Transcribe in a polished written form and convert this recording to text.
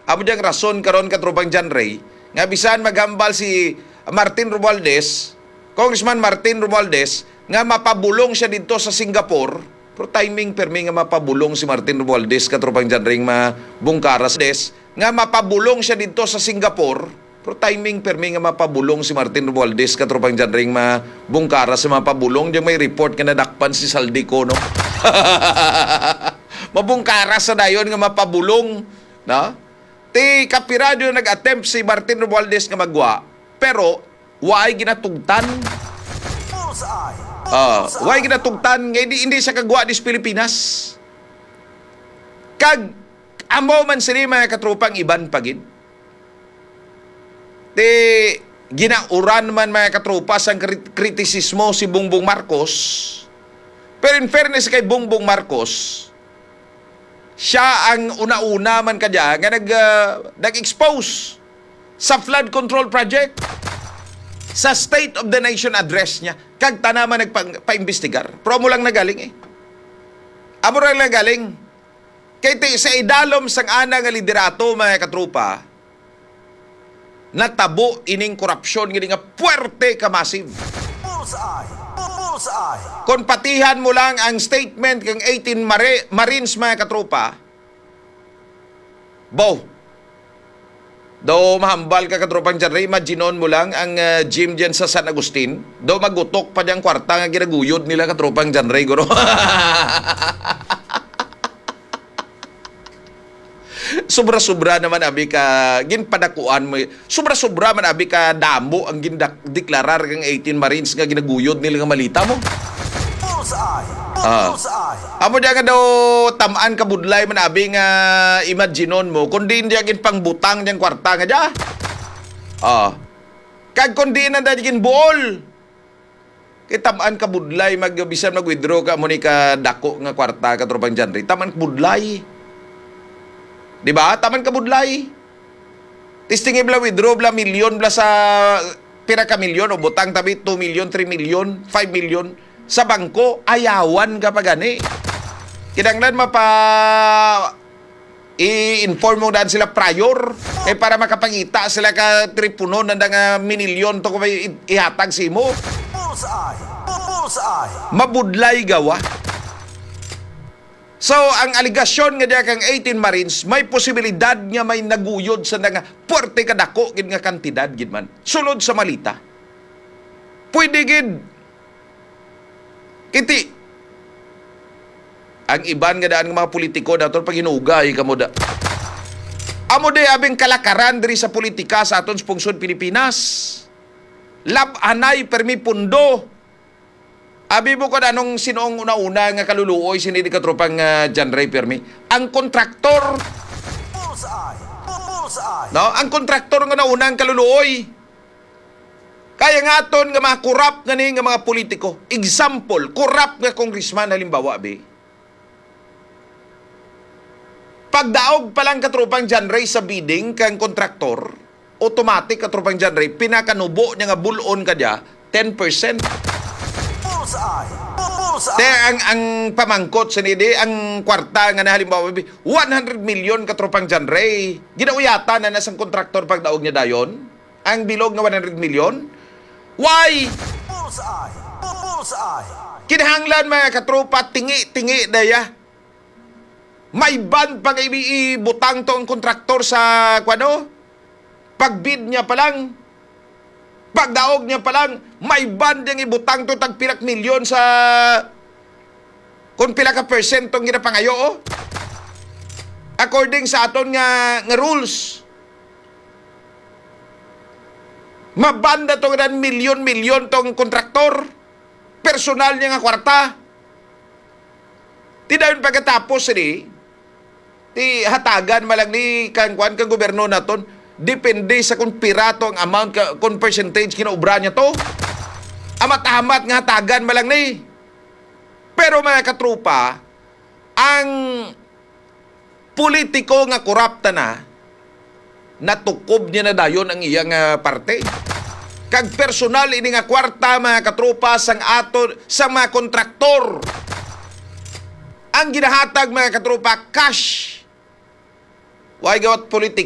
Amo diyang rason karon katrupang John Ray, nga bisan maghambal si Martin Romualdez, Congressman Martin Romualdez, nga mapabulong siya dito sa Singapore, pero timing permi nga mapabulong si Martin Romualdez katrupang John Ray mabungkaras nga mapabulong siya dito sa Singapore, pero timing permi nga mapabulong si Martin Romualdez katrupang John Ray mabungkaras sa mapabulong, diyan may report nga nadakpan si Saldico, no? Mabungkaras sa dayon nga mapabulong, no? Ti kapiradyo nag-attempt si Martin Romualdez nga magwa, pero why ginatugtan? Why ginatugtan nga hindi siya kagwa dis Pilipinas? Kag amo man sini mga katrupang iban pagid. Ti ginauran man mga katrupa sang kritisismo si Bongbong Marcos. Pero in fairness kay Bongbong Marcos, siya ang una-una man kadya nga nag-expose sa flood control project, sa State of the Nation address niya, kag tanaman nagpa-imbestigar. Pero mo lang nagaling eh. Amo lang nagaling. Kay sa idalom sang ana nga liderato mga katrupa, natabo ining korupsyon gini nga puwerte ka massive. Kung patihan mo lang ang statement kang 18 Marines mga katrupa, daw mahambal ka katropang dyan rin, imaginon mo lang ang gym dyan sa San Agustin, daw magutok pa dyan kwarta nga ginaguyod nila katropang dyan rin, guro. Sobra-sobra naman abi ka ginpadakuan mo. Sobra-sobra man abi ka damo ang gindeklarar kang 18 Marines nga ginaguyod nila nga malita mo. Amo diya nga daw tamaan ka budlay man abi nga imaginon mo kundi hindi agin pangbutang diyang kwarta nga diya. Kag kundi na dagin buol. Kay tamaan ka budlay bisan mag-withdraw ka mo ni ka dako nga kwarta ka tropang janri. Tamaan ka budlay. Di ba? Taman ka budlay. Tistingin bla withdraw bla milyon bla sa pira ka milyon o butang tabi 2 milyon, 3 milyon, 5 milyon sa bangko, ayawan ka pa gani. Kinanglan i-inform mo daan sila prior para makapangita sila ka tripuno nanda nga minilyon to kung may ihatag si mo. Mabudlay gawa. So, ang aligasyon nga diya kang 18 Marines, may posibilidad nga may naguyod sa nga puwerte kadako gid nga kantidad gid man. Sulod sa malita. Pwede gid. Kiti. Ang iban nga daan ng mga politiko daton pag hinugay kamo da. Amo de abing kalakaran diri sa politika sa aton sa pungsod Pilipinas. Lab-anay permi pundo. Abi mo ko anong sinoong una-una nga kaluluoy sinidi ka tropang John Ray Permi? Ang kontraktor. No, ang kontraktor nga nauna ang kaluluoy. Kaya nga aton nga mga korap nga ni nga mga politiko. Example, korap nga congressman halimbawa abi. Pagdaog pa lang katropang John Ray sa bidding kang kontraktor, automatic katropang John Ray pinakanubo niya nga bulon kadya 10%. Ang pamangkot sa nidi, ang kwarta nga na halimbawa 100 million katropang John Ray. Ginauyata na nasang kontraktor pagdaog niya dayon. Ang bilog nga 100 million. Why? Kinahanglan mga katropa, tingi daya. May ban pag ibutang to ang kontraktor sa kwano? Pagbid niya pa lang. Pagdaog niya pa lang, may band yung ibutang to tagpilak milyon sa kung pila ka persentong ginapangayo, oh. According sa aton nga rules. Mabanda tong milyon-milyon tong kontraktor. Personal niya nga kwarta. Di dayon pagkatapos ti hatagan malang ni kang gobyerno naton. Depende sa kung pirato ang amount, kung percentage kinaubra niya to. Amat-amat nga tagan malang ni. Pero mga katrupa, ang politiko nga korapta na, natukob niya na dayon ang iyang parte. Kag personal ini nga kwarta mga katrupa sang aton sa mga kontraktor. Ang ginahatag mga katrupa, cash. Why gawat politiko?